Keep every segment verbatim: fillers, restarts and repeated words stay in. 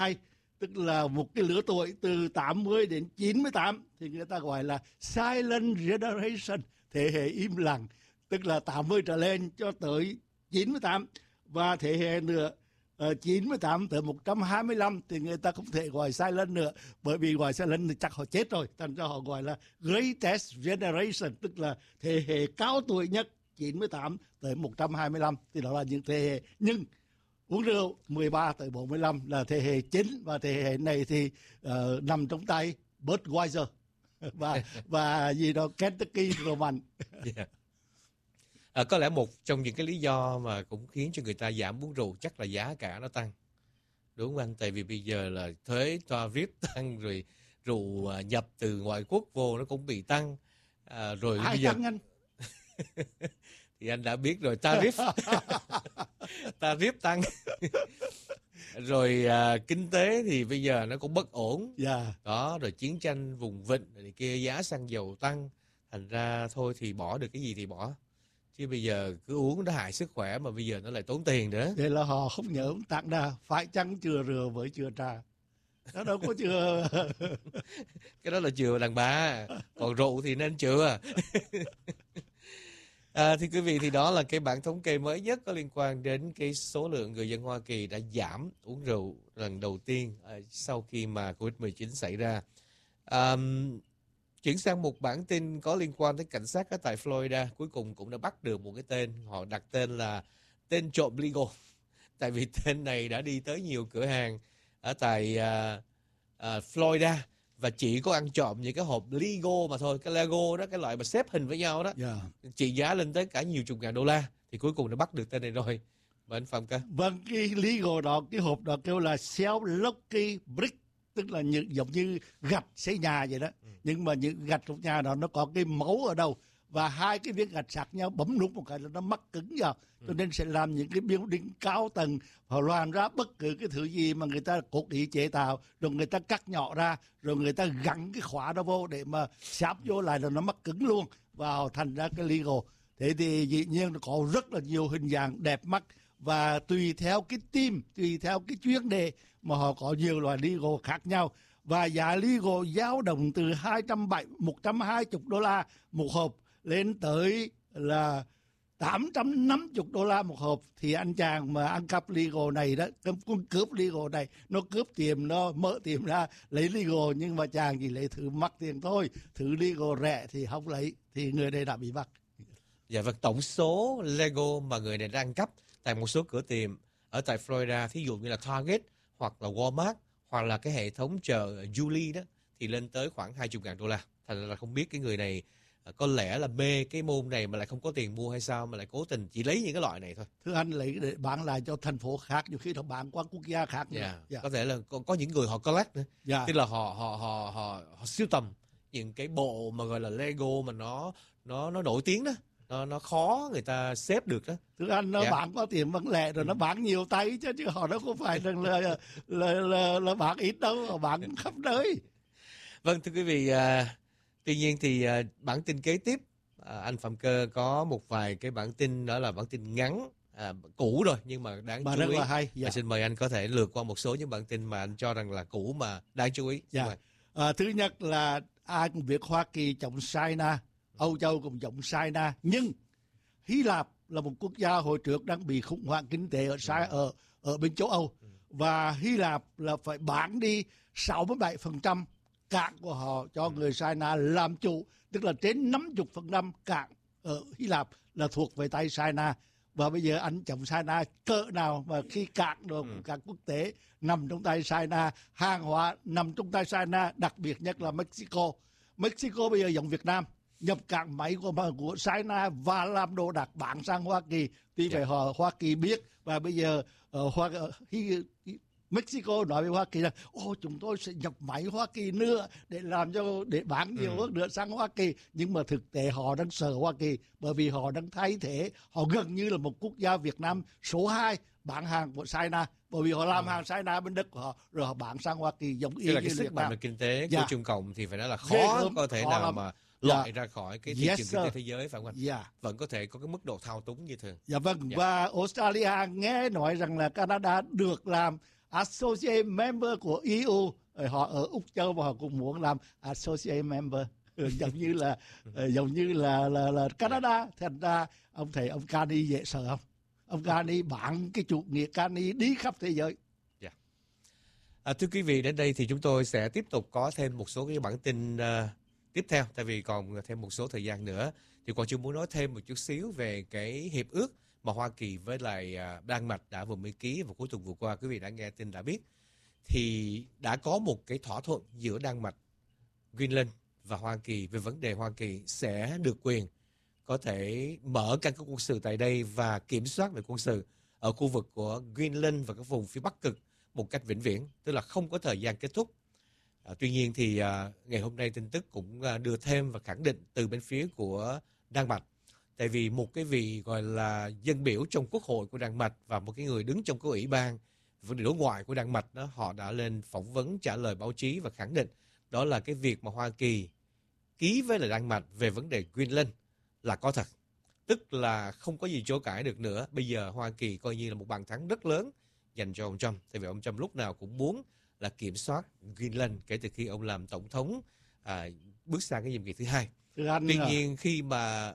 hai, tức là một cái lứa tuổi từ tám mươi đến chín mươi tám thì người ta gọi là silent generation, thế hệ im lặng, tức là tám mươi trở lên cho tới chín mươi tám, và thế hệ nữa uh, chín mươi tám tới một trăm hai mươi lăm thì người ta không thể gọi silent nữa, bởi vì gọi silent thì chắc họ chết rồi, thành ra họ gọi là greatest generation, tức là thế hệ cao tuổi nhất chín mươi tám tới một trăm hai mươi lăm, thì đó là những thế hệ. Nhưng uống rượu mười ba tới bốn mươi lăm là thế hệ chính, và thế hệ này thì uh, nằm trong tay Budweiser và và gì đó Kentucky rồi mạnh. Yeah. À, có lẽ một trong những cái lý do mà cũng khiến cho người ta giảm uống rượu chắc là giá cả nó tăng, đúng không anh? Tại vì bây giờ là thuế tarif tăng, rồi rượu à, nhập từ ngoại quốc vô nó cũng bị tăng, à, rồi Ai bây giờ tăng anh? thì anh đã biết rồi, tarif tarif tăng rồi à, kinh tế thì bây giờ nó cũng bất ổn, Yeah. đó, rồi chiến tranh vùng vịnh rồi kia, giá xăng dầu tăng, thành ra thôi thì bỏ được cái gì thì bỏ, chứ bây giờ cứ uống nó hại sức khỏe mà bây giờ nó lại tốn tiền nữa. Vậy là họ không nhớ tặng đà phải chăng chừa rượu với chừa trà, nó đâu có chừa. Cái đó là chừa đàn bà, còn rượu thì nên chừa. À, thì quý vị, thì đó là cái bản thống kê mới nhất có liên quan đến cái số lượng người dân Hoa Kỳ đã giảm uống rượu lần đầu tiên à, sau khi mà covid mười chín xảy ra. À, chuyển sang một bản tin có liên quan tới cảnh sát ở tại Florida, cuối cùng cũng đã bắt được một cái tên, họ đặt tên là tên trộm legal, tại vì tên này đã đi tới nhiều cửa hàng ở tại à, à, Florida và chỉ có ăn trộm những cái hộp Lego mà thôi, cái Lego đó, cái loại mà xếp hình với nhau đó, Yeah. trị giá lên tới cả nhiều chục ngàn đô la, thì cuối cùng đã bắt được tên này rồi. Và anh Phạm ca. Vâng, cái legal đó, cái hộp đó kêu là self-lucky brick, tức là những giống như gạch xây nhà vậy đó. Ừ. Nhưng mà những gạch trong nhà đó nó có cái mấu ở đầu, và hai cái viên gạch sát nhau bấm nút một cái là nó mắc cứng vào, ừ. cho nên sẽ làm những cái building cao tầng, họ làm ra bất cứ cái thứ gì mà người ta cố ý chế tạo, rồi người ta cắt nhỏ ra, rồi người ta gắn cái khóa đó vô để mà sáp vô lại là nó mắc cứng luôn, và họ thành ra cái legal. Thế thì dĩ nhiên nó có rất là nhiều hình dạng đẹp mắt, và tùy theo cái team, tùy theo cái chuyên đề mà họ có nhiều loại legal khác nhau, và giá legal dao động từ hai trăm bảy mươi, một trăm hai mươi đô la một hộp lên tới là tám trăm năm mươi đô la một hộp. Thì anh chàng mà ăn cắp legal này đó, cái con cướp legal này, nó cướp tiệm, nó mở tiệm ra lấy legal, nhưng mà chàng chỉ lấy thứ mắc tiền thôi, thứ legal rẻ thì không lấy, thì người này đã bị bắt. Dạ, và tổng số Lego mà người này đã ăn cắp tại một số cửa tiệm ở tại Florida, thí dụ như là Target hoặc là Walmart hoặc là cái hệ thống chợ Julie đó, thì lên tới khoảng hai mươi ngàn đô la. Thành ra là không biết cái người này có lẽ là mê cái môn này mà lại không có tiền mua hay sao, mà lại cố tình chỉ lấy những cái loại này thôi. Thưa anh, lấy để bán lại cho thành phố khác, nhiều khi nó bán qua quốc gia khác nữa. Yeah. Yeah. Có thể là có, có những người họ collect nữa, yeah. tức là họ họ họ họ, họ sưu tầm những cái bộ mà gọi là Lego mà nó nó nó nổi tiếng đó. Nó, nó khó người ta xếp được đó. Thưa anh, nó dạ. bán có tiền bán lẻ rồi, ừ. nó bán nhiều tay chứ, chứ họ nó không phải là, là, là, là, là bán ít đâu, họ bán khắp nơi. Vâng, thưa quý vị, à, tuy nhiên thì à, bản tin kế tiếp, à, anh Phạm Cơ có một vài cái bản tin, đó là bản tin ngắn, à, cũ rồi nhưng mà đáng mà chú rất ý. Là hay. Dạ. Xin mời anh có thể lượt qua một số những bản tin mà anh cho rằng là cũ mà đáng chú ý. Dạ. À, thứ nhất là ai cũng biết Hoa Kỳ chống China, Âu Châu cũng chống China, nhưng Hy Lạp là một quốc gia hồi trước đang bị khủng hoảng kinh tế ở ừ. ở ở bên châu Âu, ừ. và Hy Lạp là phải bán đi sáu mươi bảy phần trăm cảng của họ cho ừ. người China làm chủ, tức là trên năm mươi phần trăm cảng ở Hy Lạp là thuộc về tay China. Và bây giờ anh chống China cỡ nào mà khi cảng đồ ừ. cảng quốc tế nằm trong tay China, hàng hóa nằm trong tay China, đặc biệt nhất là Mexico. Mexico bây giờ giống Việt Nam, nhập cảng máy của của China và làm đồ đạc bán sang Hoa Kỳ, thì phải họ Hoa Kỳ biết. Và bây giờ uh, Hoa uh, Mexico nói với Hoa Kỳ là ô chúng tôi sẽ nhập máy Hoa Kỳ nữa để làm cho để bán nhiều hơn ừ. nữa sang Hoa Kỳ, nhưng mà thực tế họ đang sợ Hoa Kỳ, bởi vì họ đang thay thế, họ gần như là một quốc gia Việt Nam số hai bán hàng của China, bởi vì họ làm ừ. hàng China bên đất của họ rồi họ bán sang Hoa Kỳ giống y như là cái sức mạnh về kinh tế của yeah. Trung Cộng thì phải nói là khó có thể nào làm... mà loại yeah. ra khỏi cái thị yes, trường kinh tế thế giới, phải không anh? Yeah. Vẫn có thể có cái mức độ thao túng như thường. Dạ vâng. Yeah. Và Australia nghe nói rằng là Canada được làm associate member của e u, họ ở Úc Châu và họ cũng muốn làm associate member, giống như là giống như là là, là Canada. Thành ra ông thấy ông Carney dễ sợ không? Ông Carney bán cái chủ nghĩa Carney đi khắp thế giới. Yeah. À, thưa quý vị, đến đây thì chúng tôi sẽ tiếp tục có thêm một số cái bản tin uh, tiếp theo, tại vì còn thêm một số thời gian nữa. Thì còn chưa muốn nói thêm một chút xíu về cái hiệp ước mà Hoa Kỳ với lại uh, Đan Mạch đã vừa mới ký vào cuối tuần vừa qua. Quý vị đã nghe tin đã biết. Thì đã có một cái thỏa thuận giữa Đan Mạch, Greenland và Hoa Kỳ về vấn đề Hoa Kỳ sẽ được quyền có thể mở căn cứ quân sự tại đây và kiểm soát về quân sự ở khu vực của Greenland và các vùng phía Bắc Cực một cách vĩnh viễn, tức là không có thời gian kết thúc. À, tuy nhiên thì à, ngày hôm nay tin tức cũng à, đưa thêm và khẳng định từ bên phía của Đan Mạch, tại vì một cái vị gọi là dân biểu trong quốc hội của Đan Mạch và một cái người đứng trong cái ủy ban vấn đề đối ngoại của Đan Mạch đó, họ đã lên phỏng vấn trả lời báo chí và khẳng định đó là cái việc mà Hoa Kỳ ký với lại Đan Mạch về vấn đề Greenland là có thật. Tức là không có gì chối cãi được nữa. Bây giờ Hoa Kỳ coi như là một bàn thắng rất lớn dành cho ông Trump. Tại vì ông Trump lúc nào cũng muốn là kiểm soát Greenland kể từ khi ông làm tổng thống à, bước sang cái nhiệm kỳ thứ hai. Tuy à. nhiên khi mà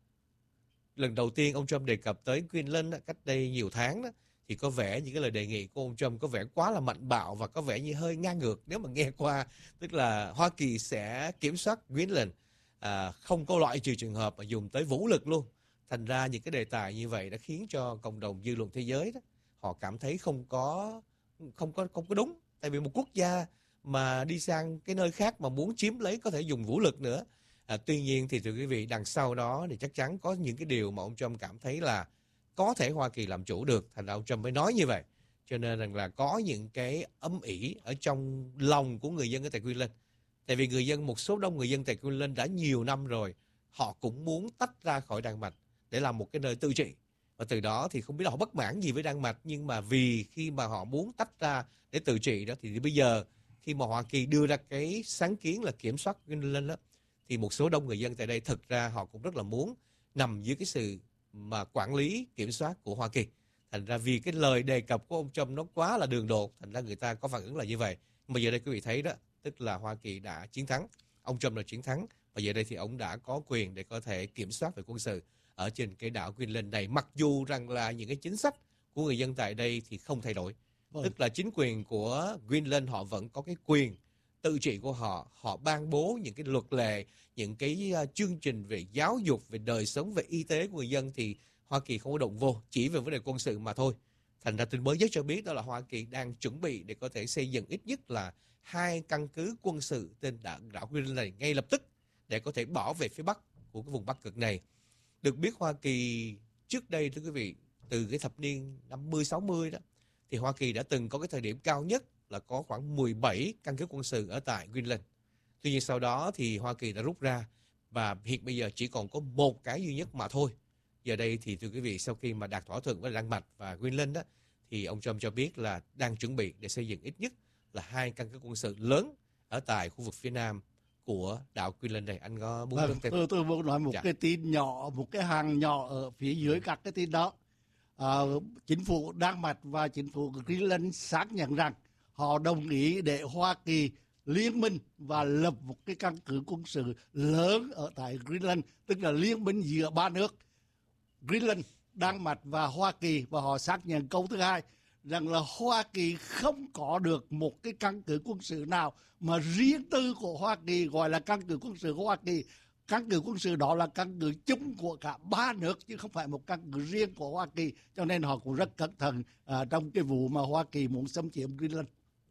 lần đầu tiên ông Trump đề cập tới Greenland đó, cách đây nhiều tháng đó, thì có vẻ những cái lời đề nghị của ông Trump có vẻ quá là mạnh bạo và có vẻ như hơi ngang ngược nếu mà nghe qua. Tức là Hoa Kỳ sẽ kiểm soát Greenland, à, không có loại trừ trường hợp mà dùng tới vũ lực luôn. Thành ra những cái đề tài như vậy đã khiến cho cộng đồng dư luận thế giới đó, họ cảm thấy không có không có không có đúng. Tại vì một quốc gia mà đi sang cái nơi khác mà muốn chiếm lấy có thể dùng vũ lực nữa. À, tuy nhiên thì thưa quý vị, đằng sau đó thì chắc chắn có những cái điều mà ông Trump cảm thấy là có thể Hoa Kỳ làm chủ được, thành ra ông Trump mới nói như vậy. Cho nên rằng là có những cái âm ỉ ở trong lòng của người dân ở tại Greenland. Tại vì người dân, một số đông người dân tại Greenland đã nhiều năm rồi, họ cũng muốn tách ra khỏi Đan Mạch để làm một cái nơi tự trị. Và từ đó thì không biết là họ bất mãn gì với Đan Mạch, nhưng mà vì khi mà họ muốn tách ra để tự trị đó, thì bây giờ khi mà Hoa Kỳ đưa ra cái sáng kiến là kiểm soát Greenland đó, thì một số đông người dân tại đây thực ra họ cũng rất là muốn nằm dưới cái sự mà quản lý kiểm soát của Hoa Kỳ. Thành ra vì cái lời đề cập của ông Trump nó quá là đường đột, thành ra người ta có phản ứng là như vậy. Mà giờ đây quý vị thấy đó, tức là Hoa Kỳ đã chiến thắng, ông Trump đã chiến thắng, và giờ đây thì ông đã có quyền để có thể kiểm soát về quân sự ở trên cái đảo Greenland này, mặc dù rằng là những cái chính sách của người dân tại đây thì không thay đổi. Vâng. Tức là chính quyền của Greenland họ vẫn có cái quyền tự trị của họ, họ ban bố những cái luật lệ, những cái uh, chương trình về giáo dục, về đời sống, về y tế của người dân thì Hoa Kỳ không có động vô, chỉ về vấn đề quân sự mà thôi. Thành ra tin mới nhất cho biết đó là Hoa Kỳ đang chuẩn bị để có thể xây dựng ít nhất là hai căn cứ quân sự trên đảo, đảo Greenland này ngay lập tức để có thể bảo vệ phía bắc của cái vùng Bắc Cực này. Được biết Hoa Kỳ trước đây, thưa quý vị, từ cái thập niên năm mươi sáu mươi đó, thì Hoa Kỳ đã từng có cái thời điểm cao nhất là có khoảng mười bảy căn cứ quân sự ở tại Greenland. Tuy nhiên sau đó thì Hoa Kỳ đã rút ra và hiện bây giờ chỉ còn có một cái duy nhất mà thôi. Giờ đây thì thưa quý vị, sau khi mà đạt thỏa thuận với Đan Mạch và Greenland đó, thì ông Trump cho biết là đang chuẩn bị để xây dựng ít nhất là hai căn cứ quân sự lớn ở tại khu vực phía nam của đảo Greenland này. Anh có muốn vâng, tôi, tôi muốn nói một dạ. cái tin nhỏ, một cái hàng nhỏ ở phía dưới các cái tin đó. À, chính phủ Đan Mạch và chính phủ Greenland xác nhận rằng họ đồng ý để Hoa Kỳ liên minh và lập một cái căn cứ quân sự lớn ở tại Greenland, tức là liên minh giữa ba nước Greenland, Đan Mạch và Hoa Kỳ. Và họ xác nhận câu thứ hai rằng là Hoa Kỳ không có được một cái căn cứ quân sự nào mà riêng tư của Hoa Kỳ, gọi là căn cứ quân sự của Hoa Kỳ. Căn cứ quân sự đó là căn cứ chung của cả ba nước chứ không phải một căn cứ riêng của Hoa Kỳ. Cho nên họ cũng rất cẩn thận à, trong cái vụ mà Hoa Kỳ muốn xâm chiếm Greenland.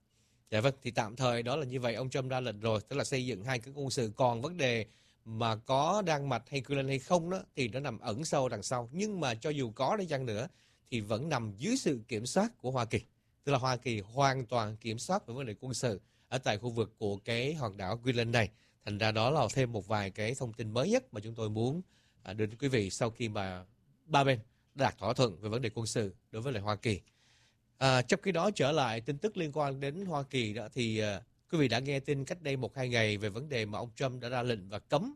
Dạ vâng, thì tạm thời đó là như vậy, ông Trump ra lệnh rồi, tức là xây dựng hai cái quân sự. Còn vấn đề mà có Đan Mạch hay Greenland hay không đó thì nó nằm ẩn sâu đằng sau. Nhưng mà cho dù có đi chăng nữa thì vẫn nằm dưới sự kiểm soát của Hoa Kỳ. Tức là Hoa Kỳ hoàn toàn kiểm soát về vấn đề quân sự ở tại khu vực của cái hòn đảo Greenland này. Thành ra đó là thêm một vài cái thông tin mới nhất mà chúng tôi muốn à, đưa đến quý vị sau khi mà ba bên đạt thỏa thuận về vấn đề quân sự đối với lại Hoa Kỳ. À, trong khi đó trở lại tin tức liên quan đến Hoa Kỳ đó thì à, quý vị đã nghe tin cách đây một hai ngày về vấn đề mà ông Trump đã ra lệnh và cấm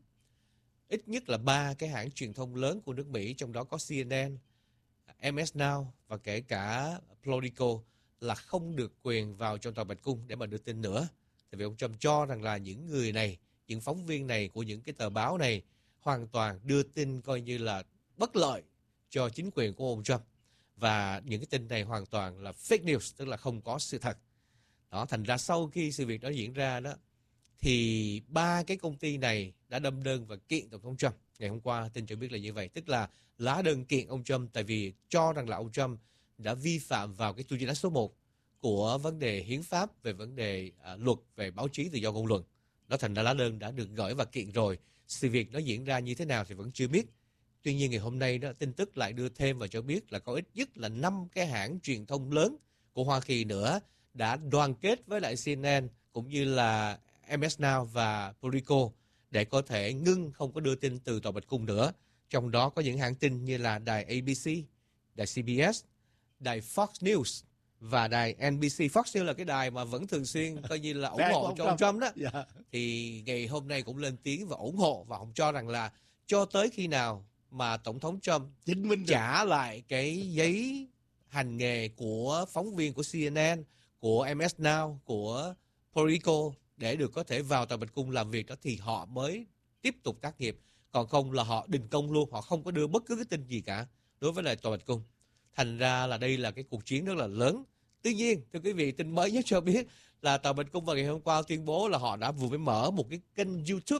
ít nhất là ba cái hãng truyền thông lớn của nước Mỹ, trong đó có C N N, M S Now và kể cả Politico là không được quyền vào trong tòa Bạch Cung để mà đưa tin nữa. Tại vì ông Trump cho rằng là những người này, những phóng viên này của những cái tờ báo này hoàn toàn đưa tin coi như là bất lợi cho chính quyền của ông Trump. Và những cái tin này hoàn toàn là fake news, tức là không có sự thật. Đó, thành ra sau khi sự việc đó diễn ra đó, thì ba cái công ty này đã đâm đơn và kiện Tổng thống Trump. Ngày hôm qua tin cho biết là như vậy, tức là lá đơn kiện ông Trump tại vì cho rằng là ông Trump đã vi phạm vào cái tiêu chí số một của vấn đề hiến pháp về vấn đề à, luật về báo chí tự do ngôn luận. Đó, thành ra lá đơn đã được gửi và kiện rồi. Sự việc nó diễn ra như thế nào thì vẫn chưa biết. Tuy nhiên ngày hôm nay đó, tin tức lại đưa thêm và cho biết là có ít nhất là năm cái hãng truyền thông lớn của Hoa Kỳ nữa đã đoàn kết với lại xê en en cũng như là em ét Now và Politico để có thể ngưng không có đưa tin từ tòa Bạch Cung nữa. Trong đó có những hãng tin như là đài a bê xê, đài xê bê ét, đài Fox News và đài en bê xê. Fox News là cái đài mà vẫn thường xuyên coi như là ủng hộ cho ông Trump đó. Yeah. Thì ngày hôm nay cũng lên tiếng và ủng hộ, và ông cho rằng là cho tới khi nào mà Tổng thống Trump chứng minh trả lại cái giấy hành nghề của phóng viên của xê en en, của em ét Now, của Politico để được có thể vào tòa Bạch Cung làm việc đó thì họ mới tiếp tục tác nghiệp. Còn không là họ đình công luôn, họ không có đưa bất cứ cái tin gì cả đối với lại tòa Bạch Cung. Thành ra là đây là cái cuộc chiến rất là lớn. Tuy nhiên, thưa quý vị, tin mới nhất cho biết là tòa Bạch Cung vào ngày hôm qua tuyên bố là họ đã vừa mới mở một cái kênh YouTube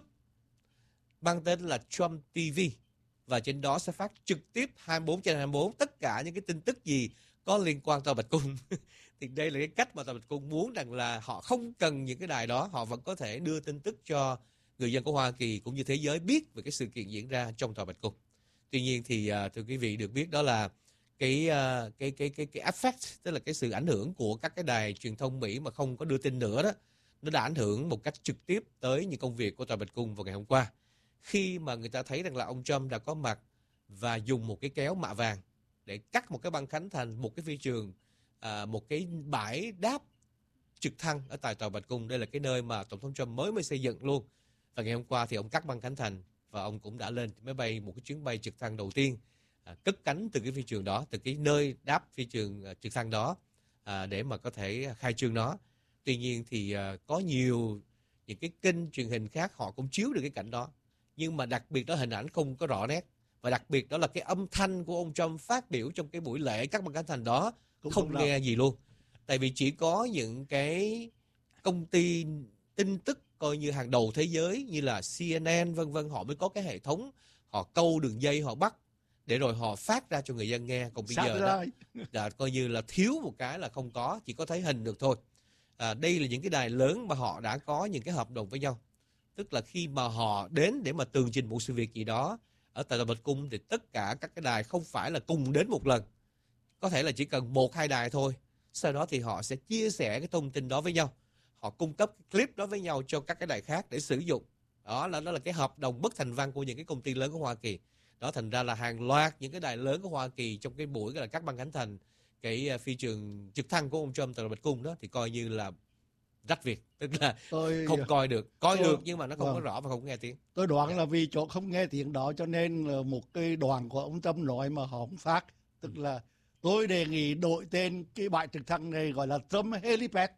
mang tên là Trump ti vi. Và trên đó sẽ phát trực tiếp hai mươi bốn trên hai mươi bốn tất cả những cái tin tức gì có liên quan tòa Bạch Cung. Thì đây là cái cách mà tòa Bạch Cung muốn rằng là họ không cần những cái đài đó, họ vẫn có thể đưa tin tức cho người dân của Hoa Kỳ cũng như thế giới biết về cái sự kiện diễn ra trong tòa Bạch Cung. Tuy nhiên thì thưa quý vị được biết đó là cái cái cái cái cái effect, tức là cái sự ảnh hưởng của các cái đài truyền thông Mỹ mà không có đưa tin nữa đó, nó đã ảnh hưởng một cách trực tiếp tới những công việc của tòa Bạch Cung vào ngày hôm qua. Khi mà người ta thấy rằng là ông Trump đã có mặt và dùng một cái kéo mạ vàng để cắt một cái băng khánh thành một cái phi trường, à, một cái bãi đáp trực thăng ở tại tòa Bạch Cung. Đây là cái nơi mà Tổng thống Trump mới mới xây dựng luôn. Và ngày hôm qua thì ông cắt băng khánh thành và ông cũng đã lên máy bay một cái chuyến bay trực thăng đầu tiên, à, cất cánh từ cái phi trường đó, từ cái nơi đáp phi trường à, trực thăng đó, à, để mà có thể khai trương nó. Tuy nhiên thì à, có nhiều những cái kênh truyền hình khác họ cũng chiếu được cái cảnh đó, nhưng mà đặc biệt đó hình ảnh không có rõ nét, và đặc biệt đó là cái âm thanh của ông Trump phát biểu trong cái buổi lễ cắt băng khánh thành đó cũng không, không nghe đâu. Gì luôn. Tại vì chỉ có những cái công ty tin tức coi như hàng đầu thế giới như là xê en en vân vân họ mới có cái hệ thống, họ câu đường dây họ bắt để rồi họ phát ra cho người dân nghe. Còn bây Sát giờ đó, là coi như là thiếu một cái là không có, chỉ có thấy hình được thôi. À, đây là những cái đài lớn mà họ đã có những cái hợp đồng với nhau. Tức là khi mà họ đến để mà tường trình một sự việc gì đó ở tại tòa Bạch Cung thì tất cả các cái đài không phải là cùng đến một lần. Có thể là chỉ cần một hai đài thôi. Sau đó thì họ sẽ chia sẻ cái thông tin đó với nhau. Họ cung cấp cái clip đó với nhau cho các cái đài khác để sử dụng. Đó là, đó là cái hợp đồng bất thành văn của những cái công ty lớn của Hoa Kỳ. Đó, thành ra là hàng loạt những cái đài lớn của Hoa Kỳ trong cái buổi gọi là cắt băng khánh thành cái phi trường trực thăng của ông Trump tại Bạch Cung đó thì coi như là rách việc, tức là tôi, không coi được, coi tôi, được nhưng mà nó không vâng. có rõ và không nghe tiếng. Tôi đoán yeah. là vì chỗ không nghe tiếng đó cho nên là một cái đoàn của ông Trump nói mà họ không phát, tức ừ. là tôi đề nghị đổi tên cái bãi trực thăng này gọi là Trump Helipad.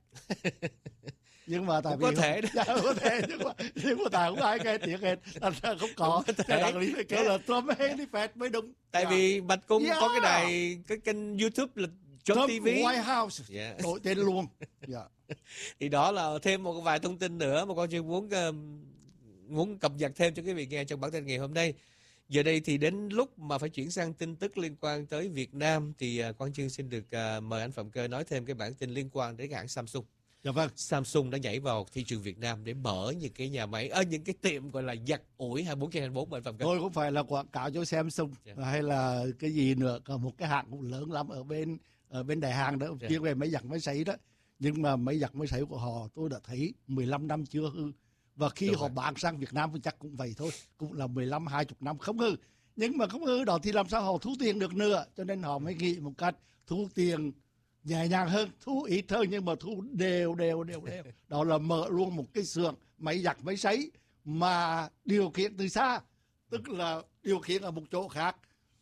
Nhưng mà tại cũng vì có thể không, dạ, có thể nhưng mà nhưng mà tại không ai nghe tiếng hết, thành ra không có. Cái đạo lý phải kêu là Trump Helipad mới đúng. Tại yeah. vì Bạch Cung yeah. có cái đài, cái kênh YouTube là Trump, Trump ti vi. White House yeah. đổi tên luôn. Yeah. Thì đó là thêm một vài thông tin nữa mà con chưa muốn uh, muốn cập nhật thêm cho quý vị nghe trong bản tin ngày hôm nay. Giờ đây thì đến lúc mà phải chuyển sang tin tức liên quan tới Việt Nam thì uh, Quang Chương xin được uh, mời anh Phạm Cơ nói thêm cái bản tin liên quan đến hãng Samsung. Dạ vâng. Samsung đã nhảy vào thị trường Việt Nam để mở những cái nhà máy, ở những cái tiệm gọi là giặt ủi hai mươi bốn trên hai mươi bốn. Anh Phạm Cơ. Tôi cũng phải là quảng cáo cho Samsung yeah. hay là cái gì nữa, có một cái hãng cũng lớn lắm ở bên ở bên Đại Hàng đó, chuyên yeah. về máy giặt máy sấy đó. Nhưng mà máy giặt máy sấy của họ tôi đã thấy mười lăm năm chưa hư. Và khi Đúng họ rồi. bán sang Việt Nam thì chắc cũng vậy thôi, cũng là mười lăm hai mươi năm không hư. Nhưng mà không hư đó thì làm sao họ thu tiền được nữa, cho nên họ mới nghĩ một cách thu tiền nhẹ nhàng hơn, thu ít hơn nhưng mà thu đều đều đều đều. Đó là mở luôn một cái xưởng máy giặt máy sấy mà điều khiển từ xa, tức là điều khiển ở một chỗ khác,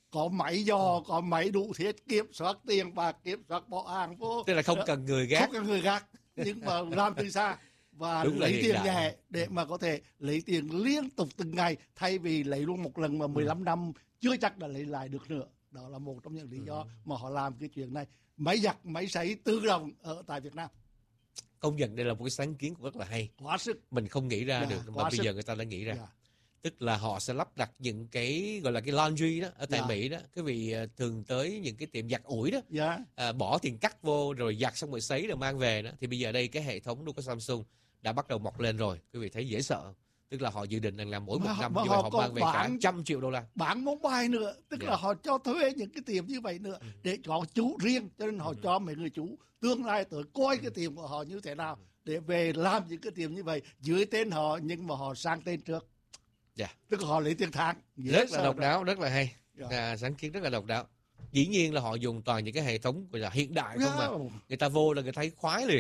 có máy dò, có máy đủ thiết kiểm soát tiền bạc, kiểm soát bỏ hàng vô. Tức là không cần người gác. Không cần người gác, nhưng mà làm từ xa và Đúng là lấy hiện tiền đại. nhẹ để mà có thể lấy tiền liên tục từng ngày, thay vì lấy luôn một lần mà mười lăm năm chưa chắc đã lấy lại được nữa. Đó là một trong những lý do mà họ làm cái chuyện này. Máy giặt, máy sấy tự động ở tại Việt Nam. Công nhận đây là một cái sáng kiến cũng rất là hay. Quá sức. Mình không nghĩ ra Dạ, được, mà quá bây sức. giờ người ta đã nghĩ ra. Dạ. Tức là họ sẽ lắp đặt những cái gọi là cái laundry đó ở tại Dạ. Mỹ đó. Quý vị à, thường tới những cái tiệm giặt ủi đó, Dạ. à, bỏ tiền cắt vô rồi giặt xong rồi sấy rồi mang về đó. Thì bây giờ đây cái hệ thống của Samsung đã bắt đầu mọc lên rồi. Quý vị thấy dễ sợ. Tức là họ dự định rằng là mỗi Mà một họ- năm mà như vậy họ họ còn mang về cả bán- trăm triệu đô la. Bán mobile nữa, tức Dạ. là họ cho thuê những cái tiệm như vậy nữa để có chủ riêng, cho nên họ Ừ. cho mấy người chủ tương lai tới coi cái tiệm của họ như thế nào để về làm những cái tiệm như vậy dưới tên họ, nhưng mà họ sang tên trước. Dạ. Tức là họ lấy tiền tháng. Dễ Rất là sợ độc đó. đáo, rất là hay. Dạ. À, sáng kiến rất là độc đáo. Dĩ nhiên là họ dùng toàn những cái hệ thống gọi là hiện đại không mà. Dạ. Người ta vô là người ta thấy khoái liền.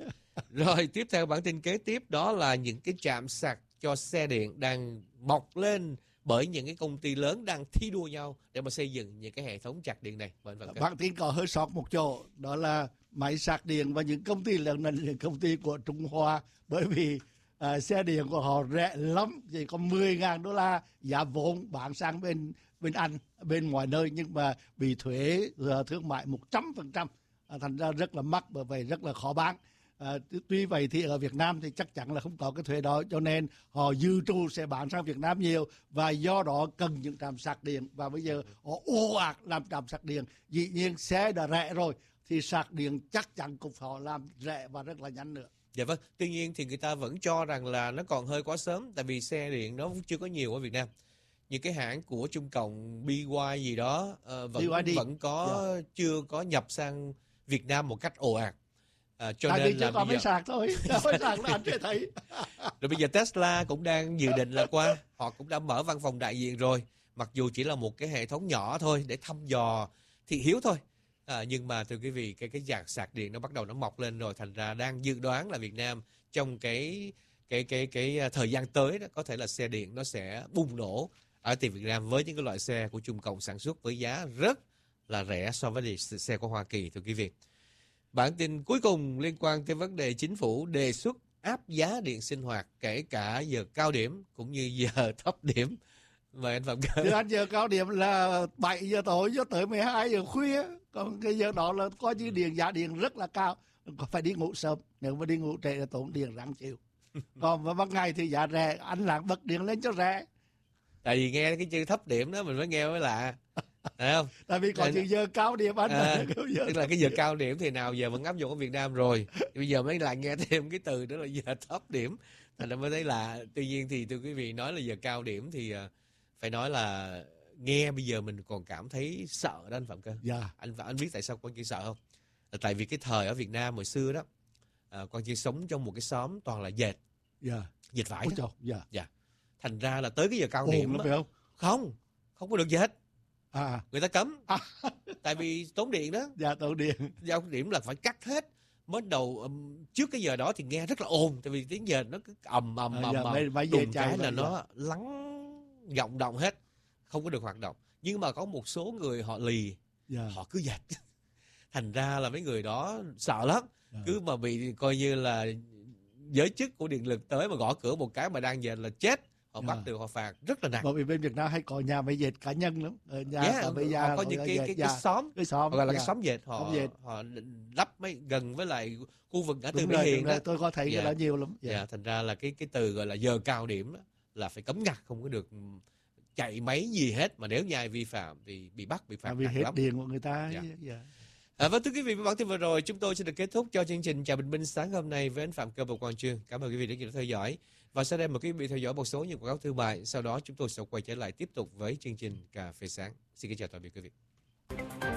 Rồi tiếp theo bản tin kế tiếp đó là những cái trạm sạc cho xe điện đang mọc lên bởi những cái công ty lớn đang thi đua nhau để mà xây dựng những cái hệ thống sạc điện này. Vâng, vâng. Bản tin có hơi sót một chỗ, đó là máy sạc điện và những công ty lớn là những công ty của Trung Hoa, bởi vì à, xe điện của họ rẻ lắm, chỉ có mười nghìn đô la giá vốn bán sang bên bên Anh, bên ngoài nơi, nhưng mà bị thuế uh, thương mại một trăm phần trăm, thành ra rất là mắc, bởi vậy rất là khó bán. À, tuy vậy thì ở Việt Nam thì chắc chắn là không có cái thuế đó, cho nên họ dự trù sẽ bán sang Việt Nam nhiều, và do đó cần những trạm sạc điện, và bây giờ họ ồ ạt làm trạm sạc điện. Dĩ nhiên xe đã rẻ rồi thì sạc điện chắc chắn cũng họ làm rẻ và rất là nhanh nữa. Dạ vâng, tuy nhiên thì người ta vẫn cho rằng là nó còn hơi quá sớm, tại vì xe điện nó chưa có nhiều ở Việt Nam. Những cái hãng của Trung Cộng, bê i gì đó uh, vẫn bê i đê. vẫn có Dạ. chưa có nhập sang Việt Nam một cách ồ ạt. À, cho Tại nên vì là chưa có bây máy giờ sạc thôi, máy sạc là anh sẽ thấy. rồi bây giờ Tesla cũng đang dự định là qua, họ cũng đã mở văn phòng đại diện rồi, mặc dù chỉ là một cái hệ thống nhỏ thôi để thăm dò thị hiếu thôi. À, nhưng mà thưa quý vị, cái cái dàn sạc điện nó bắt đầu nó mọc lên rồi, thành ra đang dự đoán là Việt Nam trong cái cái cái cái, cái thời gian tới đó có thể là xe điện nó sẽ bùng nổ ở tại Việt Nam với những cái loại xe của Trung Cộng sản xuất với giá rất là rẻ so với xe của Hoa Kỳ, thưa quý vị. Bản tin cuối cùng liên quan tới vấn đề chính phủ đề xuất áp giá điện sinh hoạt kể cả giờ cao điểm cũng như giờ thấp điểm. Mời anh Phạm Cơ. Thì anh giờ cao điểm là bảy giờ tối cho tới mười hai giờ khuya, còn cái giờ đó là coi như điện giá điện rất là cao, phải đi ngủ sớm, nếu mà đi ngủ trễ là tốn điện ráng chịu. Còn vào ban ngày thì giá rẻ, anh làm bật điện lên cho rẻ. Tại vì nghe cái chữ thấp điểm đó mình mới nghe mới lạ, phải không? Tại vì có chữ giờ cao điểm anh. À, giờ tức là cái giờ cao điểm thì nào giờ vẫn áp dụng ở Việt Nam rồi, bây giờ mới lại nghe thêm cái từ đó là giờ thấp điểm, thành ra mới thấy lạ. Tuy nhiên thì thưa quý vị, nói là giờ cao điểm thì phải nói là nghe bây giờ mình còn cảm thấy sợ đó anh Phạm Cơ. Dạ. Anh anh biết tại sao con chưa sợ không? Là tại vì cái thời ở Việt Nam hồi xưa đó, à, con chưa sống trong một cái xóm toàn là dệt, Dạ. dệt vải Ôi đó. trời, dạ. Dạ. Thành ra là tới cái giờ cao Ồn điểm lắm á, phải không? không không có được dệt, À, người ta cấm, à. tại vì tốn điện đó. Dạ, tốn điện. Giao điểm là phải cắt hết. Mới đầu um, trước cái giờ đó thì nghe rất là ồn, tại vì tiếng giờ nó cứ ầm ầm À, ầm dạ, ầm, mấy- mấy đùng giờ chai cái là vậy, nó lắng vọng động hết, không có được hoạt động. Nhưng mà có một số người họ lì, Dạ. họ cứ dệt, thành ra là mấy người đó sợ lắm. Dạ. Cứ mà bị coi như là giới chức của điện lực tới mà gõ cửa một cái mà đang dệt là chết, họ Dạ. bắt được họ phạt rất là nặng. Bởi vì bên Việt Nam hay có nhà máy dệt cá nhân lắm. Ở nhà Yeah, cả bây giờ họ có những cái cái, cái xóm, cái xóm, gọi là dạ. cái xóm dệt, họ Xóm dệt. họ lắp mấy gần với lại khu vực ngã tư Đúng Mỹ rồi, Hiền đúng đó. rồi, tôi có thấy Dạ. cái đó nhiều lắm. Dạ. Dạ. Thành ra là cái cái từ gọi là giờ cao điểm đó, là phải cấm ngặt, không có được chạy máy gì hết, mà nếu như ai vi phạm thì bị bắt, bị phạt Tại vì nặng hết lắm. điện của người ta. Dạ. Dạ. À, và thưa quý vị, với bản tin vừa rồi chúng tôi sẽ được kết thúc cho chương trình Chào Bình Minh sáng hôm nay với anh Phạm Cơ và Quang Trương. Cảm ơn quý vị đã theo dõi, và sau đây mời quý vị theo dõi một số những quảng cáo thương mại. Sau đó chúng tôi sẽ quay trở lại tiếp tục với chương trình Cà phê sáng. Xin kính chào tạm biệt quý vị.